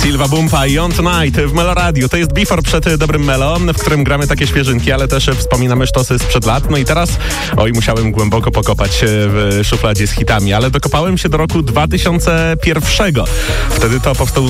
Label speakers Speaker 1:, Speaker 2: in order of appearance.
Speaker 1: Silva Bumpa i On Tonight w Melo Radio. To jest Before przed Dobrym Melo, w którym gramy takie świeżynki, ale też wspominamy sztosy sprzed lat. No i teraz, musiałem głęboko pokopać w szufladzie z hitami, ale dokopałem się do roku 2001. Wtedy to powstał